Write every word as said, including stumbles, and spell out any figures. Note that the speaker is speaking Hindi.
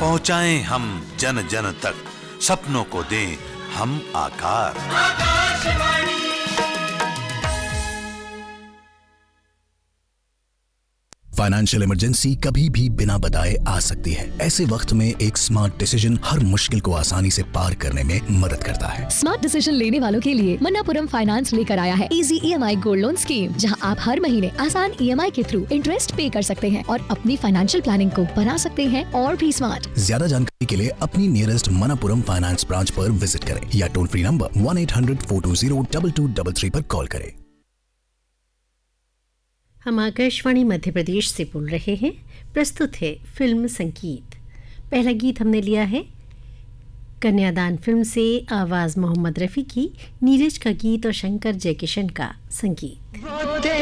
पहुंचाएं हम जन जन तक, सपनों को दें हम आकार। फाइनेंशियल इमरजेंसी कभी भी बिना बताए आ सकती है। ऐसे वक्त में एक स्मार्ट डिसीजन हर मुश्किल को आसानी से पार करने में मदद करता है। स्मार्ट डिसीजन लेने वालों के लिए मन्नापुरम फाइनेंस लेकर आया है easy EMI gold loan scheme, जहां आप हर महीने आसान ईएमआई के थ्रू इंटरेस्ट पे कर सकते हैं और अपनी फाइनेंशियल प्लानिंग को बना सकते हैं और भी स्मार्ट। ज्यादा जानकारी के लिए अपनी नियरेस्ट मन्नापुरम फाइनेंस ब्रांच पर विजिट करें या toll free number one eight hundred four to zero double two double three पर कॉल करें। हम आकाशवाणी मध्य प्रदेश से बोल रहे हैं। प्रस्तुत है फिल्म संगीत। पहला गीत हमने लिया है कन्यादान फिल्म से, आवाज़ मोहम्मद रफ़ी की, नीरज का गीत और शंकर जयकिशन का संगीत।